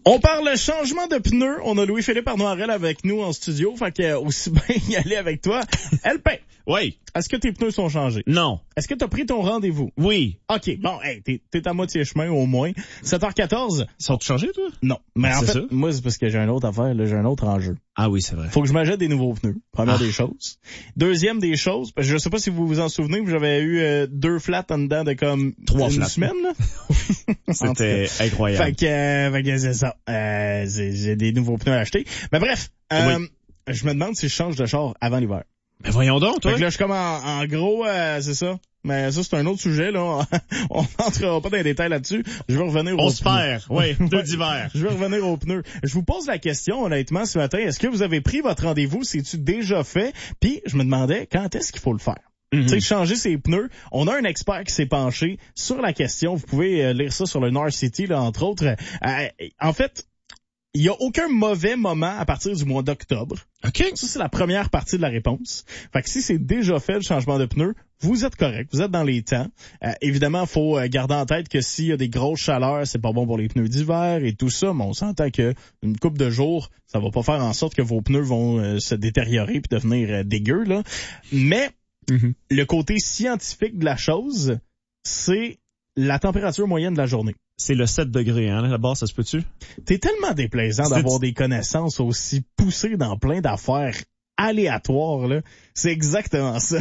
On parle changement de pneus. On a Louis-Philippe Arnoirel avec nous en studio. Fait que aussi bien y aller avec toi. LP. Oui. Est-ce que tes pneus sont changés? Non. Est-ce que t'as pris ton rendez-vous? Oui. OK. Bon, hey, t'es à moitié chemin au moins. 7h14. Sont-ils changés, toi? Non. Mais en C'est fait, ça? moi, c'est parce que j'ai une autre affaire, là, j'ai un autre enjeu. Ah oui, c'est vrai. Faut que je m'achète des nouveaux pneus. Première des choses. Deuxième des choses, parce que je sais pas si vous vous en souvenez, mais j'avais eu 2 flats en dedans de comme 3 une flats. semaine, là. C'était incroyable. Fait que c'est ça. J'ai des nouveaux pneus à acheter. Mais bref, je me demande si je change de char avant l'hiver. Mais voyons donc, toi. Fait que là, je suis comme en gros, c'est ça. Mais ça, c'est un autre sujet, là. On n'entrera pas dans les détails là-dessus. Je vais revenir aux pneus. On se perd. Oui, deux d'hiver. Je vais revenir aux pneus. Je vous pose la question, honnêtement, ce matin. Est-ce que vous avez pris votre rendez-vous? C'est-tu déjà fait? Puis, je me demandais, quand est-ce qu'il faut le faire? Tu sais, changer ses pneus. On a un expert qui s'est penché sur la question. Vous pouvez lire ça sur le North City, là, entre autres. En fait, il y a aucun mauvais moment à partir du mois d'octobre. OK. Ça, c'est la première partie de la réponse. Fait que si c'est déjà fait, le changement de pneus, vous êtes correct. Vous êtes dans les temps. Évidemment, faut garder en tête que s'il y a des grosses chaleurs, c'est pas bon pour les pneus d'hiver et tout ça, mais on s'entend que une couple de jours, ça va pas faire en sorte que vos pneus vont se détériorer puis devenir dégueux, là. Mais, le côté scientifique de la chose, c'est la température moyenne de la journée. C'est le 7 degrés, hein, là-bas, ça se peut-tu? T'es tellement déplaisant d'avoir des connaissances aussi poussées dans plein d'affaires aléatoires, là. C'est exactement ça.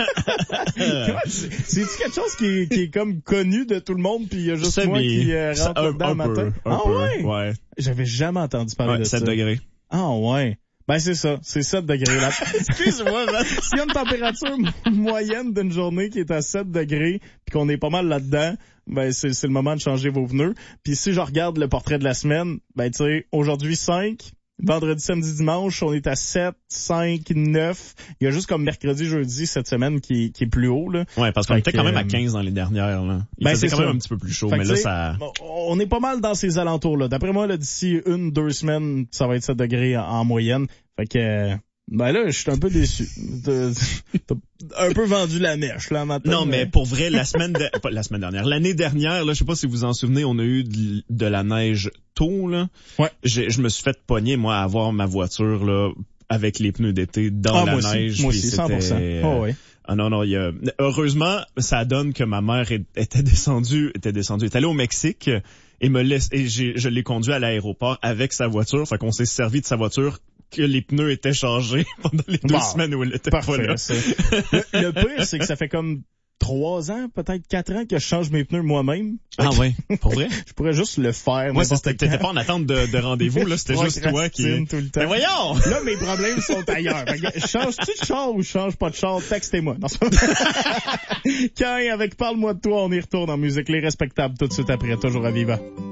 C'est-tu quelque chose qui est comme connu de tout le monde, puis il y a juste moi qui rentre là-dedans le matin? Ouais? Ouais. J'avais jamais entendu parler de 7 ça. degrés. Ah ouais. Ben c'est ça, c'est 7 degrés là. Excuse-moi, man. S'il y a une température moyenne d'une journée qui est à 7 degrés, puis qu'on est pas mal là-dedans, ben c'est le moment de changer vos pneus. Puis si je regarde le portrait de la semaine, ben tu sais, aujourd'hui 5, vendredi, samedi, dimanche, on est à 7, 5, 9. Il y a juste comme mercredi, jeudi cette semaine qui est plus haut, là. Ouais, parce qu'on était quand même à 15 dans les dernières, là. Il faisait quand même un petit peu plus chaud, mais là, ça... On est pas mal dans ces alentours-là. D'après moi, là, d'ici 1-2 semaines, ça va être 7 degrés en moyenne. Fait que... Ben là, je suis un peu déçu. T'as un peu vendu la mèche, là, matin. Non, mais pour vrai, pas la semaine dernière. L'année dernière, là, je sais pas si vous en souvenez, on a eu de la neige tôt, là. Ouais. Je me suis fait pogner, moi, à avoir ma voiture, là, avec les pneus d'été dans la neige. Moi aussi, 100%. Oh, ouais. Ah non, heureusement, ça donne que ma mère est allée au Mexique et je l'ai conduit à l'aéroport avec sa voiture. Fait qu'on s'est servi de sa voiture que les pneus étaient changés pendant les 2 semaines où elle était pas là. Le pire, c'est que ça fait comme 3 ans, peut-être 4 ans que je change mes pneus moi-même. Ah ouais, pour vrai? Je pourrais juste le faire. Moi, t'étais pas en attente de rendez-vous, là, c'était juste toi qui... tout le temps. Mais voyons! Là, mes problèmes sont ailleurs. Changes-tu de char ou je change pas de char? Textez-moi. Quand avec Parle-moi de toi, on y retourne en musique Les Respectables tout de suite après, toujours à Viva.